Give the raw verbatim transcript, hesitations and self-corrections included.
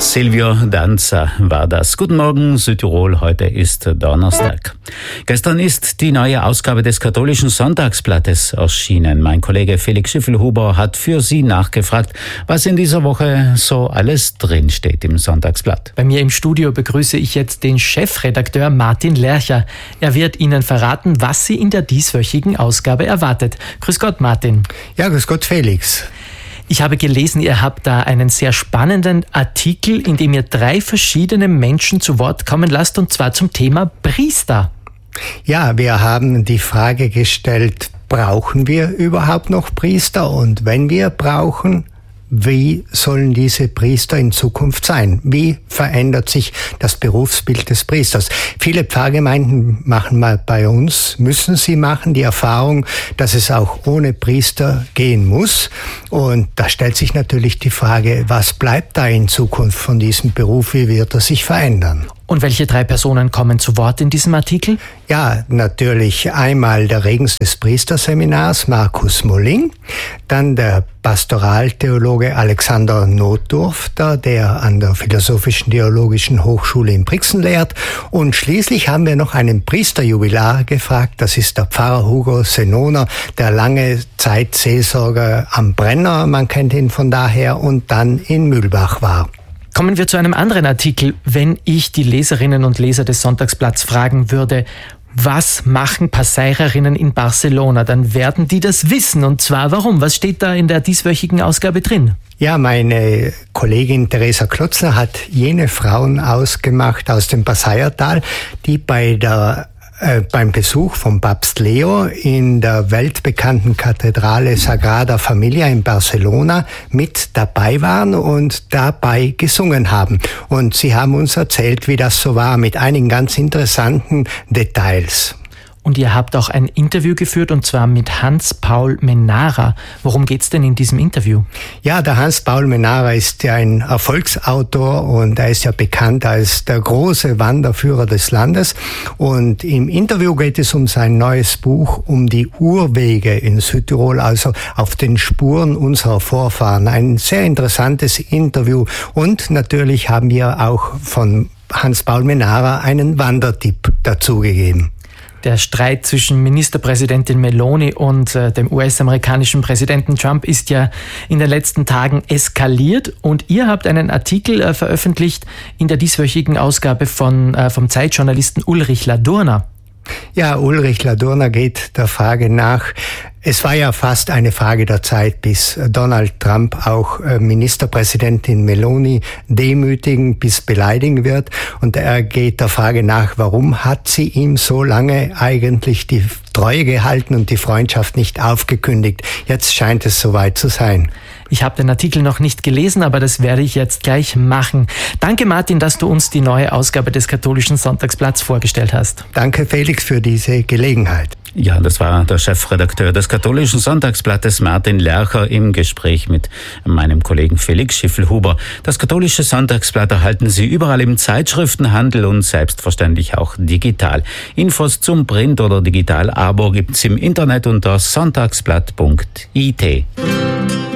Silvio Danza war das. Guten Morgen, Südtirol. Heute ist Donnerstag. Gestern ist die neue Ausgabe des Katholischen Sonntagsblattes erschienen. Mein Kollege Felix Schiffelhuber hat für Sie nachgefragt, was in dieser Woche so alles drinsteht im Sonntagsblatt. Bei mir im Studio begrüße ich jetzt den Chefredakteur Martin Lercher. Er wird Ihnen verraten, was Sie in der dieswöchigen Ausgabe erwartet. Grüß Gott, Martin. Ja, grüß Gott, Felix. Ich habe gelesen, ihr habt da einen sehr spannenden Artikel, in dem ihr drei verschiedene Menschen zu Wort kommen lasst, und zwar zum Thema Priester. Ja, wir haben die Frage gestellt, brauchen wir überhaupt noch Priester? Und wenn wir brauchen, wie sollen diese Priester in Zukunft sein? Wie verändert sich das Berufsbild des Priesters? Viele Pfarrgemeinden machen mal bei uns, müssen sie machen, die Erfahrung, dass es auch ohne Priester gehen muss. Und da stellt sich natürlich die Frage, was bleibt da in Zukunft von diesem Beruf? Wie wird er sich verändern? Und welche drei Personen kommen zu Wort in diesem Artikel? Ja, natürlich einmal der Regens des Priesterseminars, Markus Molling, dann der Pastoraltheologe Alexander Notdurfter, der an der Philosophischen Theologischen Hochschule in Brixen lehrt, und schließlich haben wir noch einen Priesterjubilar gefragt, das ist der Pfarrer Hugo Senoner, der lange Zeit Seelsorger am Brenner, man kennt ihn von daher, und dann in Mühlbach war. Kommen wir zu einem anderen Artikel. Wenn ich die Leserinnen und Leser des Sonntagsblatts fragen würde, was machen Passeirerinnen in Barcelona, dann werden die das wissen. Und zwar warum? Was steht da in der dieswöchigen Ausgabe drin? Ja, meine Kollegin Theresa Klotzner hat jene Frauen ausgemacht aus dem Passeiertal, die bei der Äh, beim Besuch von Papst Leo in der weltbekannten Kathedrale Sagrada Familia in Barcelona mit dabei waren und dabei gesungen haben. Und sie haben uns erzählt, wie das so war, mit einigen ganz interessanten Details. Und ihr habt auch ein Interview geführt, und zwar mit Hans-Paul Menara. Worum geht's denn in diesem Interview? Ja, der Hans-Paul Menara ist ja ein Erfolgsautor und er ist ja bekannt als der große Wanderführer des Landes. Und im Interview geht es um sein neues Buch, um die Urwege in Südtirol, also auf den Spuren unserer Vorfahren. Ein sehr interessantes Interview. Und natürlich haben wir auch von Hans-Paul Menara einen Wandertipp dazugegeben. Der Streit zwischen Ministerpräsidentin Meloni und äh, dem U S-amerikanischen Präsidenten Trump ist ja in den letzten Tagen eskaliert, und ihr habt einen Artikel äh, veröffentlicht in der dieswöchigen Ausgabe von, äh, vom Zeitjournalisten Ulrich Ladurner. Ja, Ulrich Ladurner geht der Frage nach. Es war ja fast eine Frage der Zeit, bis Donald Trump auch Ministerpräsidentin Meloni demütigen bis beleidigen wird. Und er geht der Frage nach, warum hat sie ihm so lange eigentlich die Treue gehalten und die Freundschaft nicht aufgekündigt? Jetzt scheint es soweit zu sein. Ich habe den Artikel noch nicht gelesen, aber das werde ich jetzt gleich machen. Danke, Martin, dass du uns die neue Ausgabe des Katholischen Sonntagsblatts vorgestellt hast. Danke, Felix, für diese Gelegenheit. Ja, das war der Chefredakteur des Katholischen Sonntagsblattes Martin Lercher im Gespräch mit meinem Kollegen Felix Schiffelhuber. Das Katholische Sonntagsblatt erhalten Sie überall im Zeitschriftenhandel und selbstverständlich auch digital. Infos zum Print- oder Digital-Abo gibt's im Internet unter sonntagsblatt punkt I T.